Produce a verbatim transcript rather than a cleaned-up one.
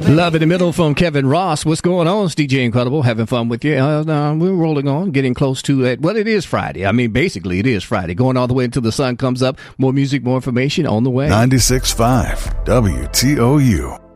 Love in the Middle from Kevin Ross. What's going on? It's D J Incredible. Having fun with you. Uh, uh, we're rolling on, getting close to it. Well, it is Friday. I mean, basically, it is Friday. Going all the way until the sun comes up. More music, more information on the way. ninety-six point five W T O U.